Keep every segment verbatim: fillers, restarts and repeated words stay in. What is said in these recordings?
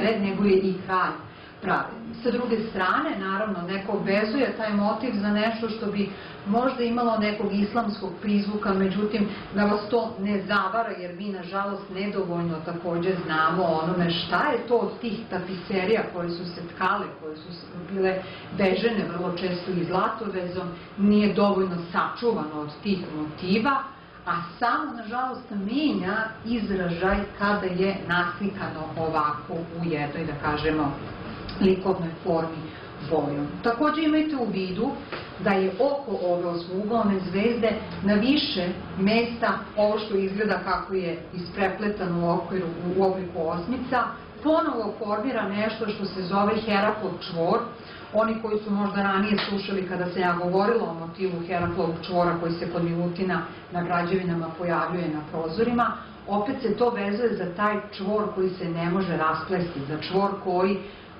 nered, nego je i kralj pravedan. Sa druge strane, naravno, neko obezuje taj motiv za nešto što bi možda imalo nekog islamskog prizvuka, međutim, da vas to ne zavara, jer mi, nažalost, nedovoljno takođe znamo o onome šta je to od tih tapiserija koje su se tkale, koje su bile vežene vrlo često i zlatovezom, nije dovoljno sačuvano od tih motiva, a samo, nažalost, menja izražaj kada je naslikano ovako u jednoj, da kažemo, likovnoj formi bojom. Takođe imajte u vidu da je oko ove osmougaone zvezde na više mesta ovo što izgleda kako je isprepletano u okviru u obliku osmica, ponovo formira nešto što se zove Heraklov čvor. Oni koji su možda ranije slušali kada se ja govorila o motivu Heraklovog čvora koji se kod Milutina na građevinama pojavljuje na prozorima, opet se to vezuje za taj čvor koji se ne može rasplesti, za čvor koji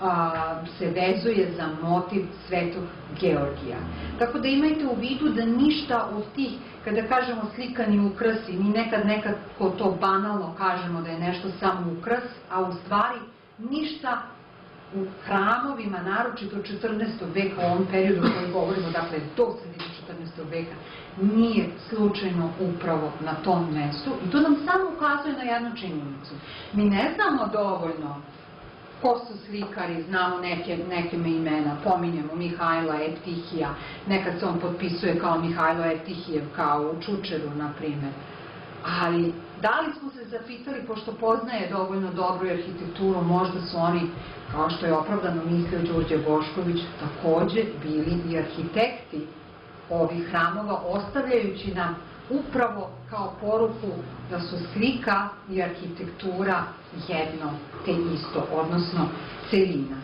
se vezuje za motiv Svetog Georgija. Tako da imajte u vidu da ništa od tih, kada kažemo slikani ukrasi, mi nekad nekako to banalno kažemo da je nešto samo ukras, a u stvari ništa u hramovima, naročito četrnaestog veka, u ovom periodu koji govorimo, dakle do sredine četrnaestog veka, nije slučajno upravo na tom mestu. I to nam samo ukazuje na jednu činjenicu. Mi ne znamo dovoljno ko su slikari, znamo neke, neke me imena, pominjemo Mihajla Eptihija, nekad se on potpisuje kao Mihajlo Eptihijev, kao u Čučeru, na primer. Ali, da li smo se zapitali, pošto poznaje dovoljno dobru arhitekturu, možda su oni, kao što je opravdano mislio Đurđe Bošković, takođe bili i arhitekti ovih hramova, ostavljajući nam upravo kao poruku da su slika i arhitektura jedno te isto, odnosno celina.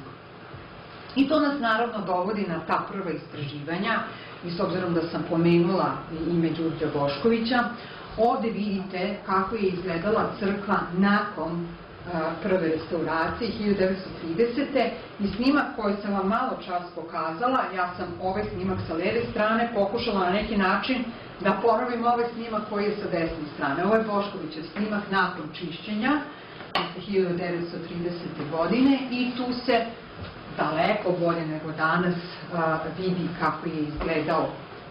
I to nas naravno dovodi na ta prva istraživanja, i s obzirom da sam pomenula ime Đurđa Boškovića, ovde vidite kako je izgledala crkva nakon prve restauracije hiljadu devetsto tridesete. i snimak koji sam vam malo čas pokazala, ja sam ovaj snimak sa leve strane pokušala na neki način da ponovim ovaj snimak koji je sa desne strane. Ovo je Boškovićev snimak nakon čišćenja hiljadu devetsto tridesete. godine i tu se daleko bolje nego danas vidi kako je izgledao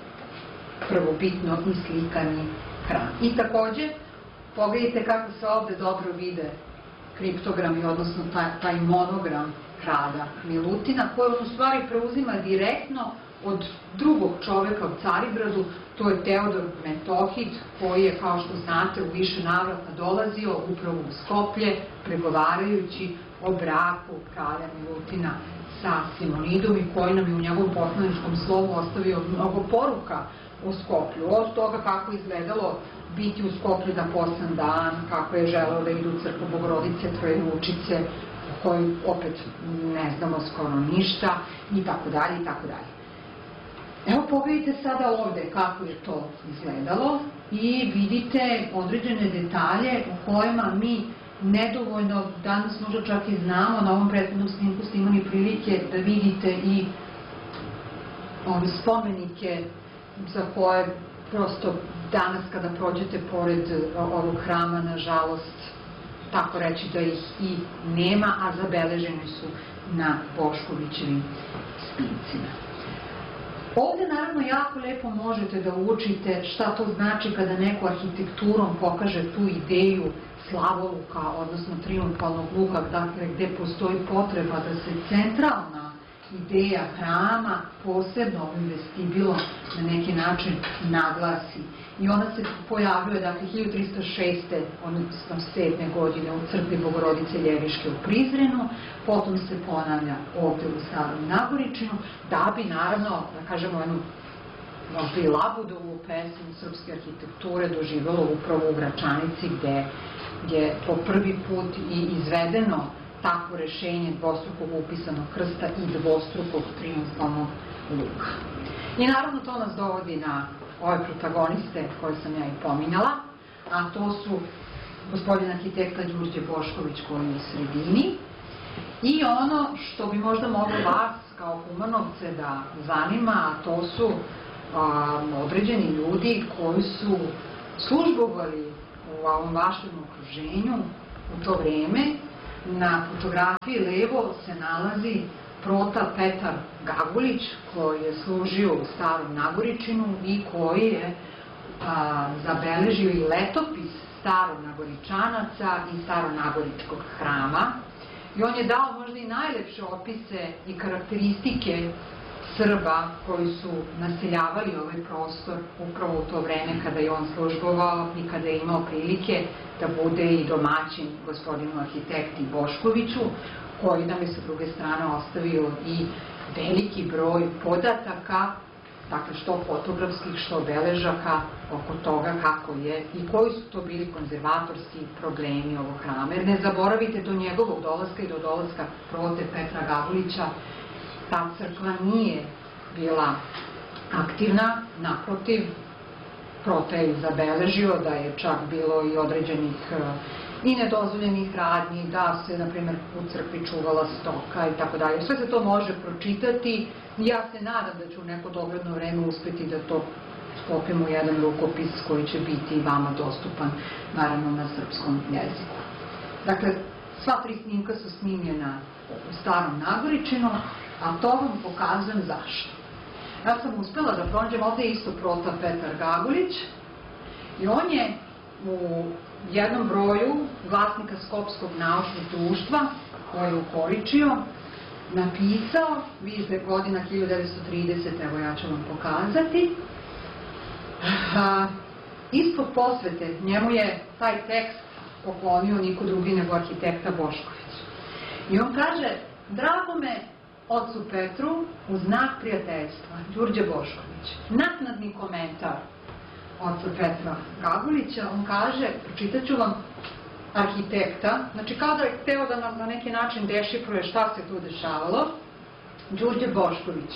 prvobitno i slikani hram. I takođe, pogledajte kako se ovde dobro vide kriptogrami, odnosno taj monogram rada Milutina, koji on u stvari preuzima direktno od drugog čoveka u Carigradu, to je Teodor Metohid, koji je, kao što znate, u više navrata dolazio upravo u Skoplje, pregovarajući o braku kralja Milutina sa Simonidom i koji nam je u njegovom poslaničkom slovu ostavio mnogo poruka u Skoplju. Od toga kako izgledalo biti u Skoplju na poslan dan, kako je želeo da idu u crkvu Bogorodice Trojeručice, o kojoj opet ne znamo skoro ništa, i tako dalje, i tako dalje. Evo, pogledajte sada ovde kako je to izgledalo i vidite određene detalje u kojima mi nedovoljno, danas možda čak i znamo, na ovom prethodnom snimku ste imali prilike da vidite i ove spomenike za koje prosto danas kada prođete pored ovog hrama, nažalost, tako reći da ih i nema, a zabeleženi su na Boškovićevim spincima. Ovde naravno jako lepo možete da učite šta to znači kada neko arhitekturom pokaže tu ideju slavoluka, odnosno triumfalnog luka, dakle gde postoji potreba da se centralna ideja hrama, posebno ovim vestibilom, na neki način naglasi. I ona se pojavljuje, dakle, hiljadu tristo šeste. odnosno sedme. godine u crkvi Bogorodice Ljeviške u Prizrenu, potom se ponavlja ovde u Starom Nagoričinu, da bi, naravno, da kažemo, jednu možda i labudovu pesmu srpske arhitekture doživelo upravo u Gračanici, gde je po prvi put i izvedeno takvo rešenje dvostrukog upisanog krsta i dvostrukog triumfalnog luka. I naravno to nas dovodi na ove protagoniste koje sam ja i pominjala, a to su gospodin arhitekta Đurđe Bošković koji je u sredini i ono što bi možda moglo vas kao humanovce da zanima, a to su određeni ljudi koji su službovali u ovom vašem okruženju u to vreme, Na fotografiji levo se nalazi prota Petar Gagulić, koji je služio u Starom Nagoričinu i koji je a, zabeležio i letopis Staronagoričanaca i Staronagoričkog hrama. I on je dao možda i najlepše opise i karakteristike Srba koji su naseljavali ovaj prostor upravo u to vreme kada je on službovao i kada je imao prilike da bude i domaćin gospodinu arhitekti Boškoviću, koji nam je sa druge strane ostavio i veliki broj podataka, dakle što fotografskih, što beležaka oko toga kako je i koji su to bili konzervatorski problemi ovog hrama. Jer ne zaboravite do njegovog dolaska i do dolaska prote Petra Gagulića, ta crkva nije bila aktivna, naprotiv, prota je zabeležio da je čak bilo i određenih i nedozvoljenih radnji, da se, na primjer, u crkvi čuvala stoka i tako dalje. Sve se to može pročitati i ja se nadam da ću u neko dogledno vreme uspeti da to sklopim u jedan rukopis koji će biti i vama dostupan, naravno, na srpskom jeziku. Dakle, sva tri snimka su snimljena u Starom Nagoričinu, a to vam pokazujem zašto. Ja sam uspela da pronađem, ovde je isto prota Petar Gagulić i on je u jednom broju vlasnika Skopskog naučnog društva, koji je ukoričio, napisao, vidite godina hiljadu devetsto trideseta, evo ja ću vam pokazati, a, ispod posvete, njemu je taj tekst poklonio niko drugi nego arhitekta Bošković. I on kaže, drago me ocu Petru u znak prijateljstva, Đurđe Bošković. Naknadni komentar oca Petra Gagulića, on kaže, pročitat ću vam arhitekta, znači kao da je hteo da nam na neki način dešifruje šta se tu dešavalo, Đurđe Bošković.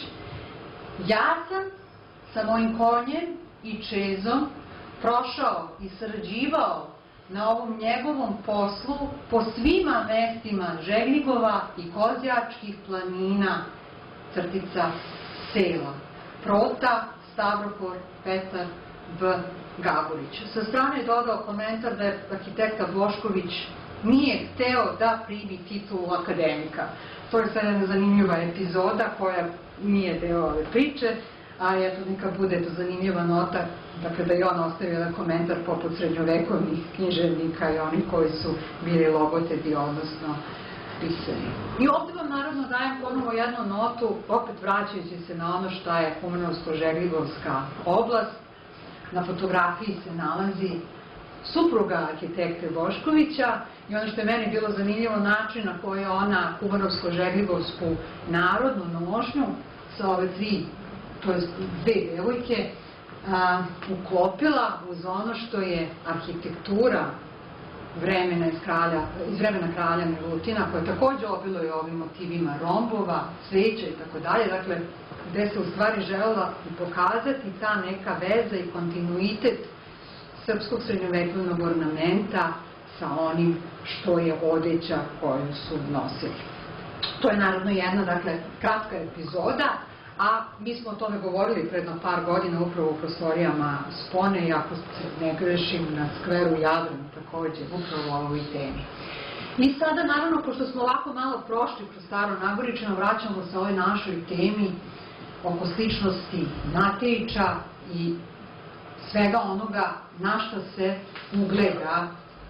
Ja sam sa mojim konjem i čezom prošao i sarađivao na ovom njegovom poslu po svima mestima Žegljigova i Kozjačkih planina, crtica sela. Prota Stavropor Petar B. Gagulić. Sa strane je dodao komentar da je arhitekta Bošković nije hteo da primi titulu akademika. To je sad jedna zanimljiva epizoda koja nije deo ove priče, a eto neka bude to zanimljiva nota, dakle da je on ostavio jedan komentar poput srednjovekovnih književnika i oni koji su bili logotedi, odnosno pisani. I ovde vam naravno dajem ponovo jednu notu, opet vraćajući se na ono što je Kumanovsko-Žegligovska oblast. Na fotografiji se nalazi supruga arhitekte Boškovića i ono što je meni bilo zanimljivo, način na koji je ona Kumanovsko-Žegligovsku narodnu nošnju sa ove tri, to je dve devojke, a, uklopila uz ono što je arhitektura vremena iz, kralja, iz vremena kralja Milutina, koja takođe obiluje ovim motivima rombova, sveća i tako dalje, dakle, gde se u stvari želela pokazati ta neka veza i kontinuitet srpskog srednjovekovnog ornamenta sa onim što je odeća koju su nosili. To je naravno jedna, dakle, kratka epizoda, a mi smo o tome govorili predno par godina upravo u prostorijama Spone i ako se ne grešim na skveru Jadran takođe, upravo o ovoj temi. I sada, naravno, pošto smo ovako malo prošli kroz Staro Nagoričino, vraćamo se ovoj našoj temi oko sličnosti Matejića i svega onoga na što se ugleda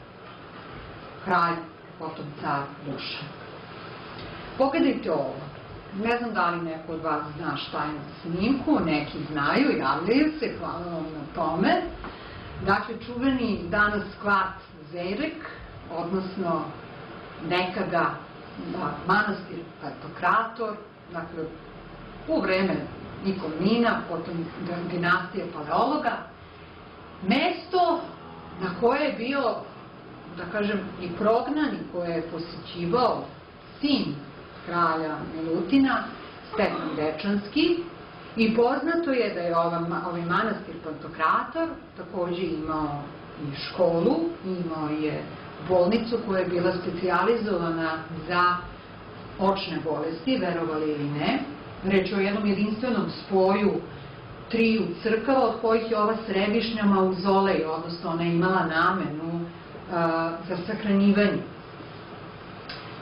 kralj, potom car Dušan. Pogledajte ovo. Ne znam da li neko od vas zna šta je na snimku, neki znaju, javljaju se, hvala vam na tome. Dakle, čuveni danas kvart Zerek, odnosno nekada manastir Pantokrator, dakle, u vreme Nikolina, potom dinastije Paleologa, mesto na koje je bio, da kažem, i prognani koje je posjećivao sin kralja Milutina, Stefan Dečanski, i poznato je da je ovaj manastir Pantokrator takođe imao i školu, imao je bolnicu koja je bila specijalizovana za očne bolesti, verovali ili ne. Reč je o jednom jedinstvenom spoju triju crkava, od kojih je ova središnja mauzolej, odnosno ona je imala namenu a, za sahranjivanje.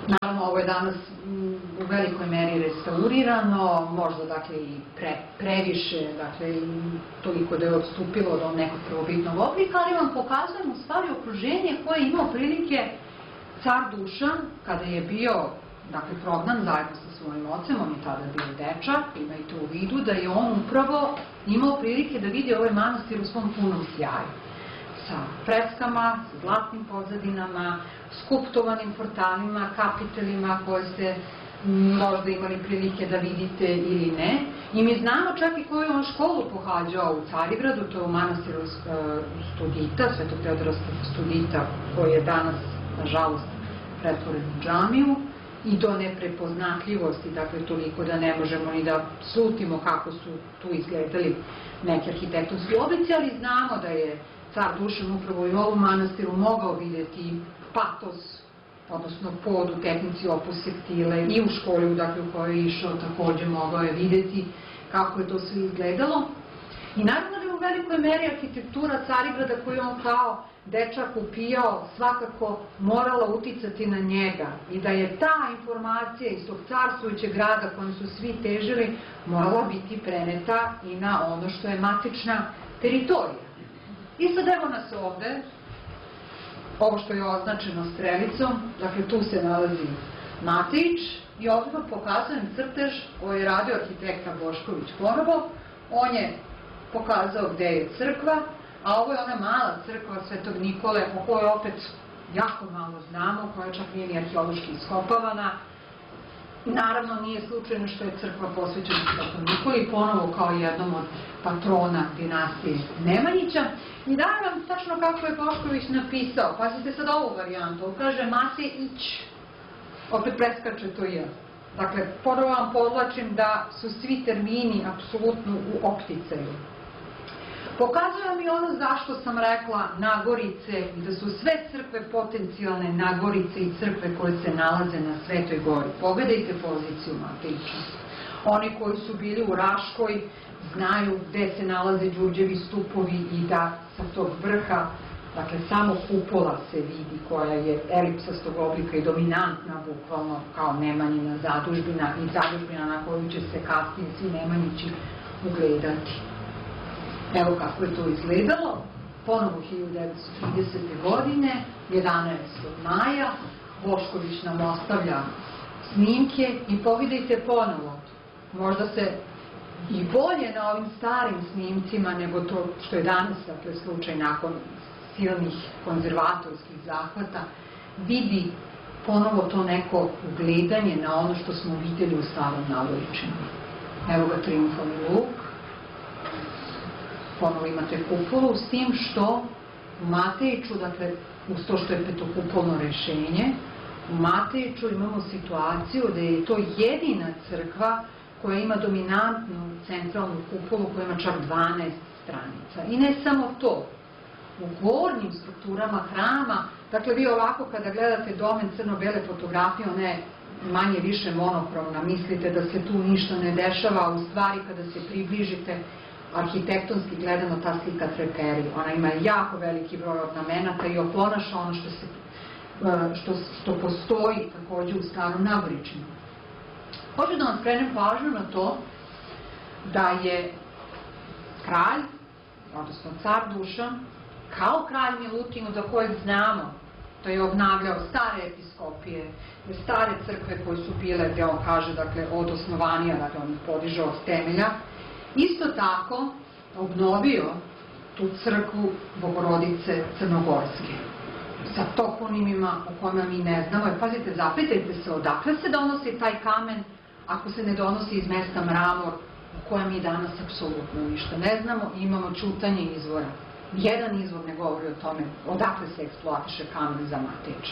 Naravno, ovo je danas u velikoj meri restaurirano, možda dakle i pre, previše, dakle i toliko da je odstupilo od nekog prvobitnog oblika, ali vam pokazujem u stvari okruženje koje je imao prilike car Dušan, kada je bio dakle, prognan zajedno sa svojim ocem, on je tada bio dečak, imajte u vidu da je on upravo imao prilike da vidi ovaj manastir u svom punom sjaju. Sa freskama, sa zlatnim pozadinama, skulptovanim portalima, kapitelima koje ste možda imali prilike da vidite ili ne. I mi znamo čak i koju on školu pohađao u Carigradu, to je u manastiru Studita, Svetog Teodora Studita, koji je danas, nažalost, pretvoren u džamiju i do neprepoznatljivosti, dakle toliko da ne možemo ni da slutimo kako su tu izgledali neki arhitektonski oblici, ali znamo da je car Dušan upravo i u ovom manastiru mogao vidjeti patos, odnosno pod u tehnici opus sectile i u školi dakle, u kojoj je išao takođe mogao je videti kako je to sve izgledalo. I naravno da je u velikoj meri arhitektura Carigrada koju on kao dečak upijao svakako morala uticati na njega i da je ta informacija iz tog carstvujućeg grada kojem su svi težili morala biti preneta i na ono što je matična teritorija. I sad evo nas ovde, ovo što je označeno strelicom, dakle tu se nalazi Matejić i ovdje vam pokazujem crtež koji je radio arhitekta Bošković ponovo. On je pokazao gde je crkva, a ovo je ona mala crkva Svetog Nikole, o kojoj opet jako malo znamo, koja čak nije ni arheološki iskopavana. Naravno, nije slučajno što je crkva posvećena Svetom Nikoli, ponovo kao jednom od patrona dinastije Nemanjića. I dajem vam tačno kako je Bošković napisao. Pazite sad ovu varijantu. On kaže Matejić, opet preskače to je. Dakle, ponovo vam podlačim da su svi termini apsolutno u opticaju. Pokazuje mi ono zašto sam rekla Nagorice i da su sve crkve potencijalne Nagorice i crkve koje se nalaze na Svetoj gori. Pogledajte poziciju Matejića. Oni koji su bili u Raškoj znaju gde se nalaze Đurđevi stupovi i da sa tog vrha, dakle samo kupola se vidi koja je elipsastog oblika i dominantna bukvalno kao Nemanjina zadužbina i zadužbina na koju će se kasnije svi Nemanjići ugledati. Evo kako je to izgledalo, ponovo hiljadu devetsto tridesete. godine, jedanaestog maja, Bošković nam ostavlja snimke i pogledajte ponovo, možda se i bolje na ovim starim snimcima nego to što je danas, dakle slučaj nakon silnih konzervatorskih zahvata, vidi ponovo to neko ugledanje na ono što smo vidjeli u starom Nagoričinu. Evo ga triumfalni luk. Ponovo imate kupolu, s tim što u Matejiću, dakle, uz to što je petokupolno rešenje, u Matejiću imamo situaciju da je to jedina crkva koja ima dominantnu centralnu kupolu koja ima čak dvanaest stranica. I ne samo to, u gornjim strukturama hrama, dakle, vi ovako kada gledate domen crno-bele fotografije, ona je manje više monokromna, mislite da se tu ništa ne dešava, a u stvari kada se približite arhitektonski gledano ta slika treperi. Ona ima jako veliki broj ornamenata i oponaša ono što, se, što, što postoji takođe u starom Nagoričinu. Hoću da vam skrenem pažnju na to da je kralj, odnosno car Dušan, kao kralj Milutin, za kojeg znamo da je obnavljao stare episkopije, stare crkve koje su bile, gde on kaže, dakle, od osnovanja, dakle, on ih podiže od temelja, isto tako obnovio tu crkvu Bogorodice Crnogorske sa toponimima o kojima mi ne znamo. Pazite, zapitajte se odakle se donosi taj kamen ako se ne donosi iz mesta Mramor o kojem mi danas apsolutno ništa ne znamo i imamo ćutanje izvora. Jedan izvor ne govori o tome odakle se eksploatiše kamen za Matejića.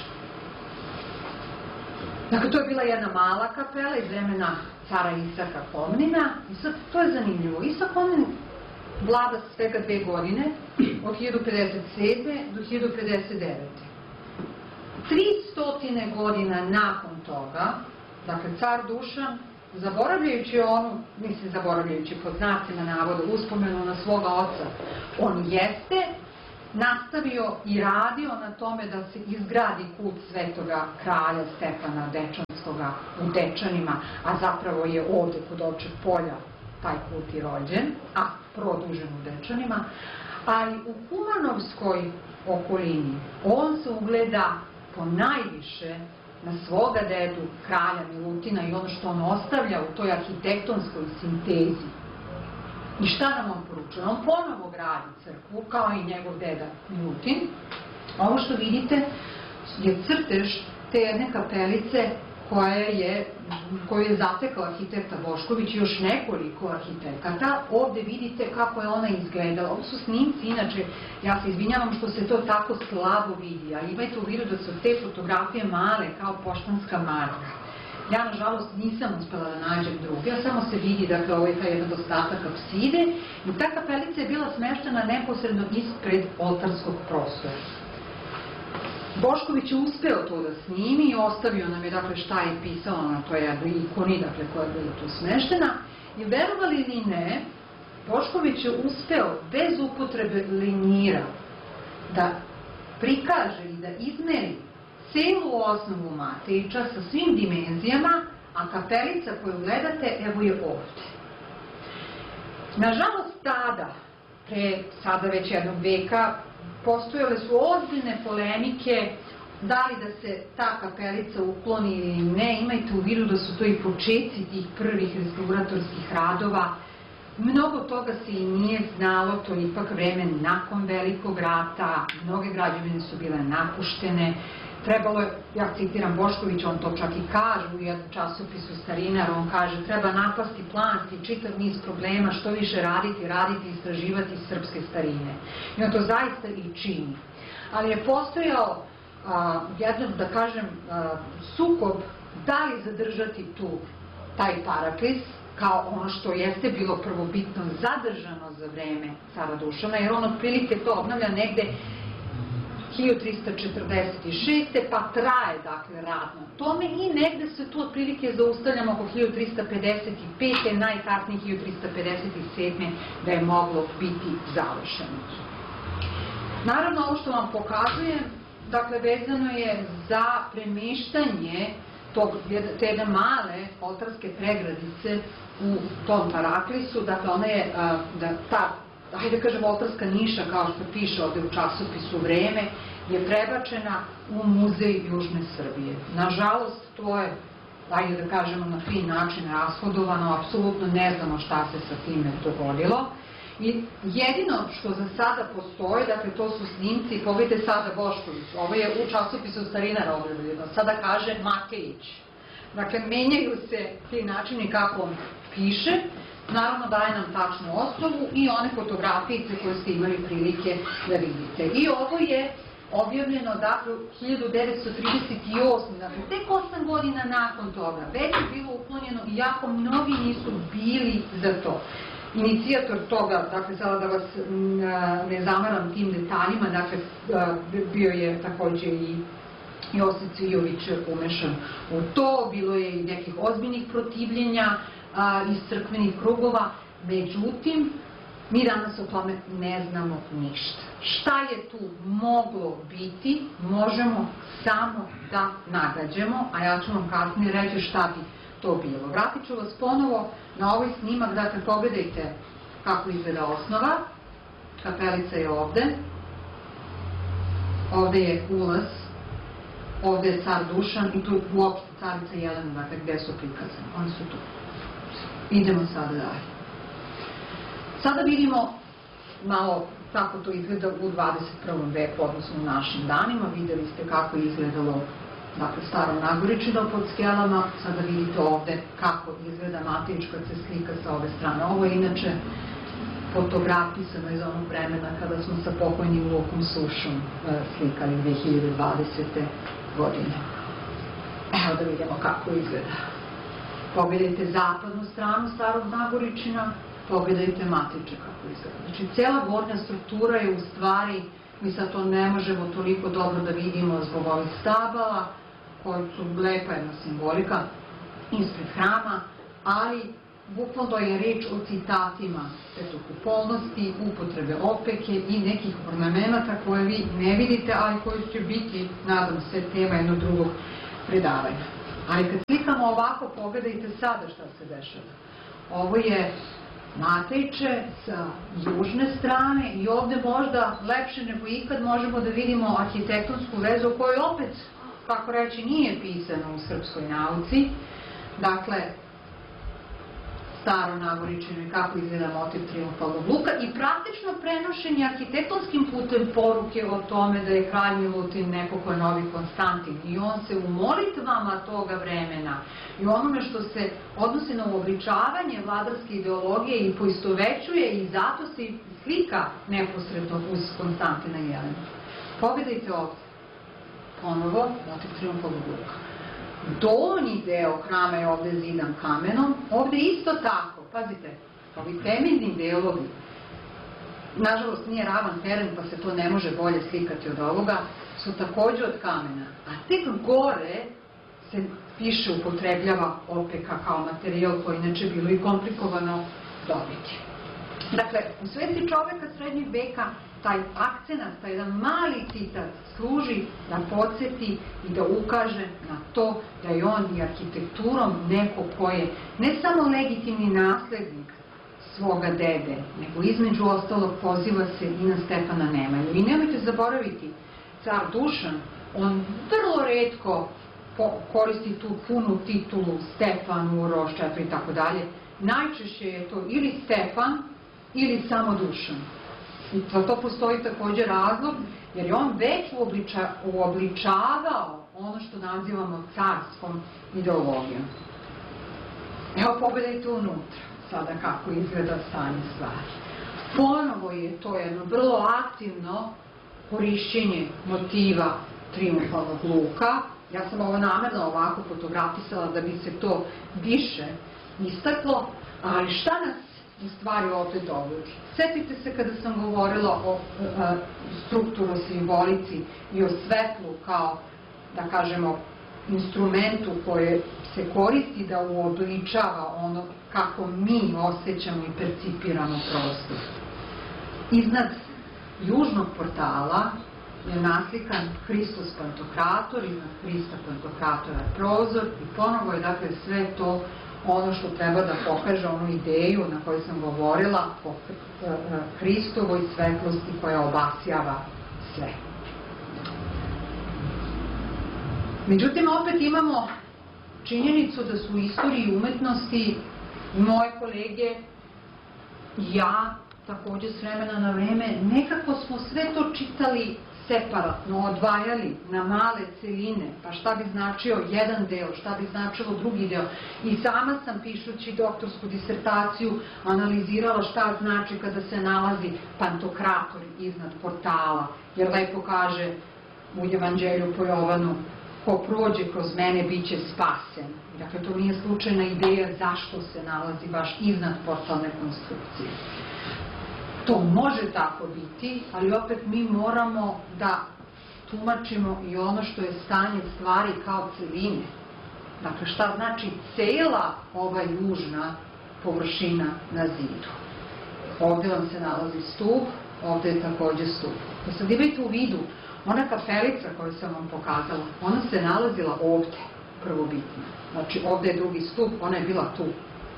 Dakle, to je bila jedna mala kapela iz vremena cara Isaka Komnina i sad to je zanimljivo. Isak Komnin vlada svega dve godine, od hiljadu pedeset sedme do hiljadu pedeset devete. Tristotine godina nakon toga, dakle, car Dušan, zaboravljajući onu, mislim zaboravljajući pod znacima navoda, uspomenu na svoga oca, on jeste nastavio i radio na tome da se izgradi kult svetoga kralja Stefana Dečanskoga u Dečanima, a zapravo je ovde kod Ovčeg polja taj kult i rođen, a produžen u Dečanima, ali u Kumanovskoj okolini on se ugleda po najviše na svoga dedu, kralja Milutina, i ono što on ostavlja u toj arhitektonskoj sintezi. I šta nam on poručuje? On ponovo gradi crkvu, kao i njegov deda Milutin. Ovo što vidite je crtež te jedne kapelice koja je, koju je zatekao arhitekta Bošković i još nekoliko arhitekata. Ovde vidite kako je ona izgledala. Ovo su snimci, inače, ja se izvinjavam što se to tako slabo vidi, ali imajte u vidu da su te fotografije male, kao poštanska marka. Ja, nažalost, nisam uspela da nađem druge, a samo se vidi, dakle, ovo je taj jedan dostatak apside, i ta kapelica je bila smeštena neposredno ispred oltarskog prostora. Bošković je uspeo to da snimi i ostavio nam je, dakle, šta je pisalo na toj ikoni, dakle, koja je bila tu smeštena. I verovali ili ne, Bošković je uspeo bez upotrebe linira da prikaže i da izmeri celu osnovu Matejića sa svim dimenzijama, a kapelica koju gledate, evo je ovde. Nažalost, tada, pre sada već jednog veka, postojale su ozbiljne polemike da li da se ta kapelica ukloni ili ne. Imajte u vidu da su to i početci tih prvih restauratorskih radova. Mnogo toga se i nije znalo, to je ipak vreme nakon Velikog rata, mnoge građevine su bile napuštene. Trebalo je, ja citiram Boškovića, on to čak i kaže u jednom časopisu Starinar, on kaže treba napasti, planski, čitav niz problema, što više raditi, raditi, istraživati srpske starine. I on to zaista i čini. Ali je postojao jedan, da kažem, sukob da li zadržati tu taj paraklis, kao ono što jeste bilo prvobitno zadržano za vreme cara Dušana, jer on otprilike to obnavlja negde hiljadu trista četrdeset šeste. pa traje, dakle, rad na tome i negde se tu otprilike zaustavljamo oko hiljadu trista pedeset pete. najkasnije hiljadu trista pedeset sedme. da je moglo biti završeno. Naravno, ovo što vam pokazujem, dakle, vezano je za premeštanje te jedne male oltarske pregradice u tom paraklisu, dakle, ona je, da ta hajde kažem, oltarska niša, kao što piše ovde u časopisu Vreme, je prebačena u Muzej Južne Srbije. Nažalost, to je, hajde da kažemo, na fin način rashodovano, apsolutno ne znamo šta se sa time dogodilo. I jedino što za sada postoje, dakle, to su snimci, pogledajte sada Bošković, ovo je u časopisu Starinar objavljeno, sada kaže Matejić. Dakle, menjaju se ti načini kako on piše, naravno daje nam tačnu osnovu i one fotografijice koje ste imali prilike da vidite. I ovo je objavljeno, dakle, hiljadu devetsto trideset osme. Dakle, tek osam godina nakon toga. Već je bilo uklonjeno, iako mnogi nisu bili za to. Inicijator toga, dakle, sada da vas ne zamaram tim detaljima, dakle, bio je takođe i Josip Cvijović umešan u to, bilo je i nekih ozbiljnih protivljenja iz crkvenih krugova, međutim, mi danas o tome ne znamo ništa. Šta je tu moglo biti, možemo samo da nagađamo, a ja ću vam kasnije reći šta bi to bilo. Vratit ću vas ponovo na ovaj snimak, dakle, pogledajte kako izgleda osnova, kapelica je ovde, ovde je ulaz, ovde je car Dušan i tu uopšte carica Jelena, dakle, gde su prikazani, oni su tu. Idemo sada dalje. Sada vidimo malo kako to izgleda u dvadeset prvom veku, odnosno u našim danima. Videli ste kako je izgledalo, dakle, staro Nagoričino pod skelama. Sada vidite ovde kako izgleda Matejić kad se slika sa ove strane. Ovo je inače fotografisano iz onog vremena kada smo sa pokojnim Vukom Sušom slikali dve hiljade dvadesete. godine. Evo da vidimo kako izgleda. Pogledajte zapadnu stranu starog Nagoričina, pogledajte Matejića kako izgleda. Znači, cela gornja struktura je u stvari, mi sad to ne možemo toliko dobro da vidimo zbog ovih stabala, koji su lepa jedna simbolika ispred hrama, ali bukvalno je reč o citatima svetokupovnosti, upotrebe opeke i nekih ornamenata koje vi ne vidite, ali koji će biti, nadam se, tema jednog drugog predavanja. Ali kad slikamo ovako, pogledajte sada šta se dešava. Ovo je Matejče sa južne strane i ovde možda lepše nego ikad možemo da vidimo arhitektonsku vezu koja opet, kako reći, nije pisana u srpskoj nauci. Dakle, staro nagoričeno i kako izgleda motiv trijumfalnog luka i praktično prenošenje arhitektonskim putem poruke o tome da je kralj Milutin neko ko je novi Konstantin i on se u molitvama toga vremena i onome što se odnosi na uobličavanje vladarske ideologije i poistovećuje i zato se slika neposredno uz Konstantina i Jelenu. Pogledajte ovdje. Ponovo, motiv trijumfalnog luka. Donji deo hrama je ovde zidan kamenom, ovde isto tako, pazite, ovi temeljni delovi, nažalost nije ravan teren pa se to ne može bolje slikati od ovoga, su takođe od kamena, a tek gore se više upotrebljava opeka kao materijal koji inače bilo i komplikovano dobiti. Dakle, u svesti čoveka srednjeg veka taj akcenat, taj jedan mali citat služi da podsjeti i da ukaže na to da je on i arhitekturom neko ko je ne samo legitimni naslednik svoga dede, nego između ostalog poziva se i na Stefana Nemanju. I nemojte zaboraviti, car Dušan, on vrlo retko koristi tu punu titulu Stefan, Uroš, Četiri i tako dalje. Najčešće je to ili Stefan ili samo Dušan. I za to postoji također razlog, jer je on već uobličavao ono što nazivamo carskom ideologijom. Evo, pogledajte unutra, sada kako izgleda stanje stvari. Ponovo je to jedno vrlo aktivno korišćenje motiva trijumfalnog luka. Ja sam ovo namerno ovako fotografisala da bi se to više istaklo, ali šta nas u stvari ovde dovodi? Sjetite se kada sam govorila o strukturu, simbolici i o svetlu kao, da kažemo, instrumentu koje se koristi da uobličava ono kako mi osjećamo i percipiramo prostor. Iznad južnog portala je naslikan Hristos Pantokrator, iznad Hrista Pantokratora je prozor i ponovo je dakle sve to ono što treba da pokaže onu ideju na kojoj sam govorila o Hristovoj svetlosti koja obasjava sve. Međutim, opet imamo činjenicu da su u istoriji umetnosti moje kolege i ja takođe s vremena na vreme nekako smo sve to čitali separatno, odvajali na male celine, pa šta bi značio jedan deo, šta bi značilo drugi deo. I sama sam, pišući doktorsku disertaciju, analizirala šta znači kada se nalazi Pantokrator iznad portala, jer lepo kaže u Evanđelju po Jovanu, ko prođe kroz mene bit će spasen. Dakle, to nije slučajna ideja zašto se nalazi baš iznad portalne konstrukcije. To može tako biti, ali opet mi moramo da tumačimo i ono što je stanje stvari kao celine. Dakle, šta znači cela ova južna površina na zidu. Ovde vam se nalazi stup, ovde je takođe stup. Pa sad imajte u vidu, ona kapelica koju sam vam pokazala, ona se nalazila ovde, prvobitno. Znači, ovde je drugi stup, ona je bila tu.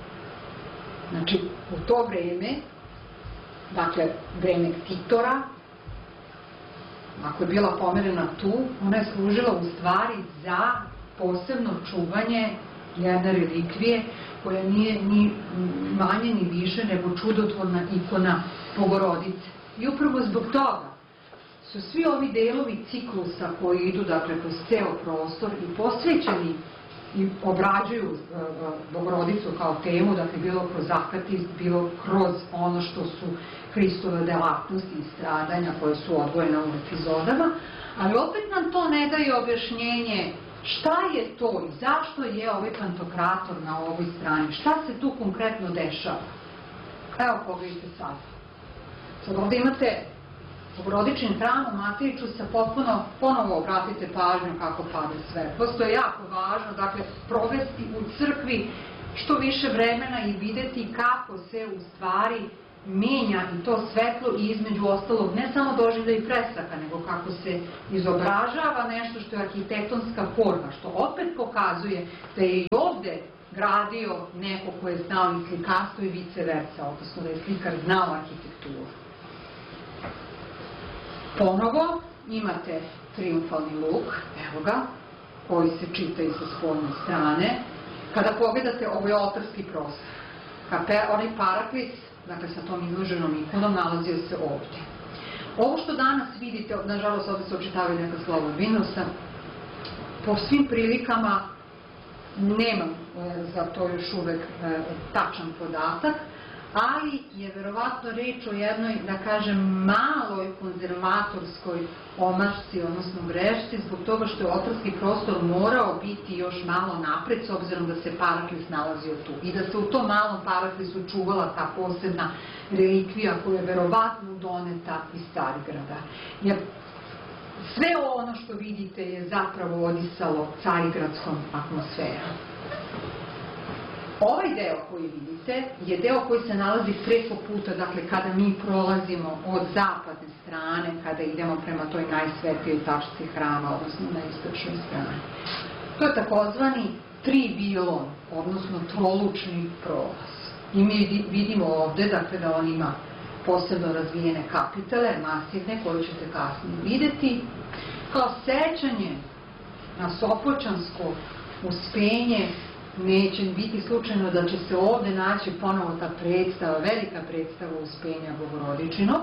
Znači, u to vreme, dakle, vreme ktitora, ako je bila pomerena tu, ona je služila u stvari za posebno čuvanje jedne relikvije koja nije ni manje ni više nego čudotvorna ikona Bogorodice. I upravo zbog toga su svi ovi delovi ciklusa koji idu, dakle, kroz ceo prostor i posvećeni i obrađuju Bogorodicu kao temu, dakle, bilo kroz akatist, bilo kroz ono što su Hristove delatnosti i stradanja koje su odvojene u epizodama, ali opet nam to ne daje objašnjenje šta je to i zašto je ovaj Pantokrator na ovoj strani, šta se tu konkretno dešava. Evo, pogledajte sad. Sad ovde imate Bogorodičin hram u Matejču sa potpuno, ponovo obratite pažnju kako pada svetlost. To je jako važno, dakle, provesti u crkvi što više vremena i videti kako se u stvari menja i to svetlo i između ostalog ne samo doživljaj presaka, nego kako se izobražava nešto što je arhitektonska forma, što opet pokazuje da je i ovde gradio neko ko je znao i slikarstvo i vice versa, odnosno da je slikar znao arhitekturu. Ponovo imate triumfalni luk, evo ga, koji se čita i sa spoljne strane. Kada pogledate, ovo je oltarski prostor. Onaj paraklis, dakle sa tom izloženom ikonom, nalazio se ovdje. Ovo što danas vidite, nažalost ovdje se očitavaju neka slova od Vinusa, po svim prilikama nemam za to još uvek tačan podatak, ali je verovatno reč o jednoj, da kažem, maloj konzervatorskoj omašci, odnosno grešci, zbog toga što je oltarski prostor morao biti još malo napred, s obzirom da se paraklis nalazio tu i da se u tom malom paraklisu čuvala ta posebna relikvija koja je verovatno doneta iz Carigrada. Jer sve ono što vidite je zapravo odisalo carigradskom atmosferom. Ovaj deo koji vidite je deo koji se nalazi preko puta, dakle kada mi prolazimo od zapadne strane, kada idemo prema toj najsvetijoj tačci hrama, odnosno na istočnoj strani. To je takozvani trivilon, odnosno trolučni prolaz. I mi vidimo ovde, dakle, da on ima posebno razvijene kapitele, masivne, koje ćete kasnije videti, kao sećanje na Sopoćansko uspenje. Neće biti slučajno da će se ovde naći ponovo ta predstava, velika predstava uspenja Bogorodičinog.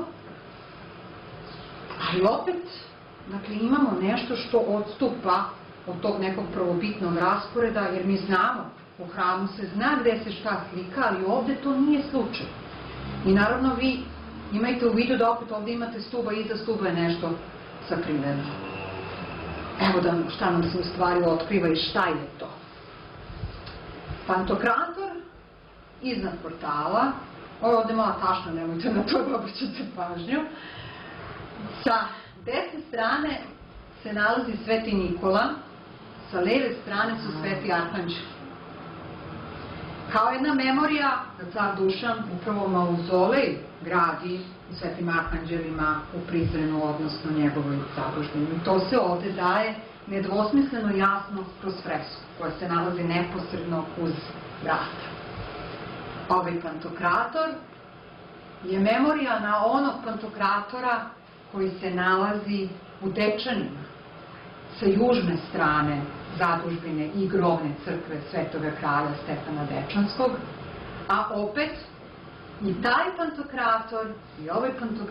Ali opet, dakle, imamo nešto što odstupa od tog nekog prvobitnog rasporeda, jer mi znamo, u hramu se zna gde se šta slika, ali ovde to nije slučaj. I naravno vi imajte u vidu da opet ovde imate stuba i iza stuba je nešto sakriveno. Evo da šta nam se u stvari otkriva i šta je to. Pantokrator iznad portala, ovo je ovde mala tašna, nemojte na to da obraćate pažnju. Sa desne strane se nalazi Sveti Nikola, sa leve strane su Sveti Arhanđeli. Kao jedna memorija da car Dušan upravo mauzolej gradi Svetim Arhanđelima u Prizrenu, odnosno njegovoj zadužbini. I to se ovde daje nedvosmisleno jasno kroz fresku, koja se nalazi neposredno uz vrata. Ovaj pantokrator je memorija na onog pantokratora koji se nalazi u Dečanima, sa južne strane zadužbine i grobne crkve Svetoga kralja Stefana Dečanskog, a opet i taj pantokrator i ovaj pantokrator